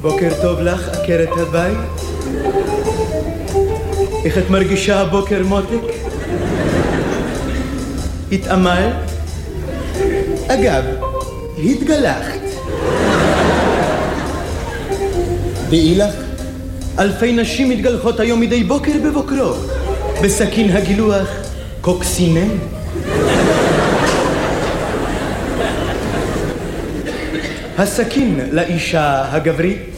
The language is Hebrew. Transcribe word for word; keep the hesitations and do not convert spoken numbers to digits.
בוקר טוב לך, עקרת הבית. איך את מרגישה הבוקר, מותק? התאמלת? אגב, התגלחת. דעי לך, אלפי נשים מתגלחות היום מדי בוקר בבוקרו בסכין הגילוח קוקסינן. הסכין לאישה הגברית